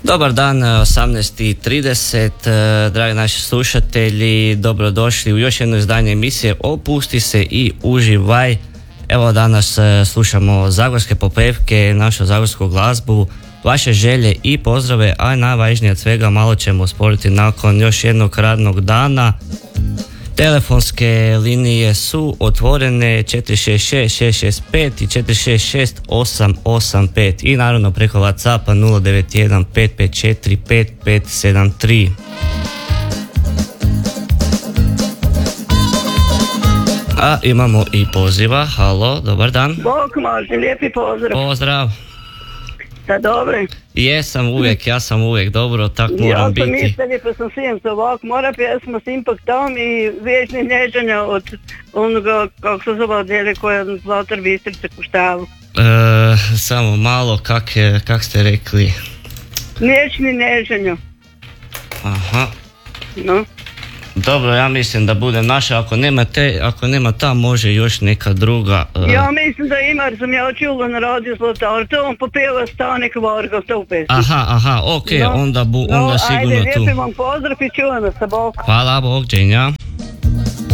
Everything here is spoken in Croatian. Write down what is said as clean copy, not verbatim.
Dobar dan, 18:30, dragi naši slušatelji, dobrodošli u još jedno izdanje emisije Opusti se i uživaj. Evo danas slušamo zagorske popevke, našu zagorsku glazbu, vaše želje i pozdrave, a najvažnije od svega malo ćemo sporiti nakon još jednog radnog dana. Telefonske linije su otvorene 466-665 i 466-885 i naravno preko WhatsAppa 091-554-5573. A imamo i poziva. Halo, dobar dan. Bog može, lijepi pozdrav. Pozdrav. Da, dobro. Jesam uvijek, ja sam uvijek dobro, tak moram biti. Ja sam mislili pa sam svijem se ovako, mora pjesma s Impact Down i Vječni neđanja od onoga, kako se zove odjeli koja je Zlatar Bistrice Kuštavu. Samo malo, kak ste rekli? Vječni neđanja. Aha. No. Dobro, ja mislim da bude naša, ako nema ta može još neka druga. Ja mislim da ima, jer sam ja čula na radiju Zlatar, to on popeva Stane Kvarga, to pesmi. Aha, ok, no. onda sigurno ajde, tu. lijepi vam pozdrav i čuvamo se, Bog. Hvala, Bog, dženja.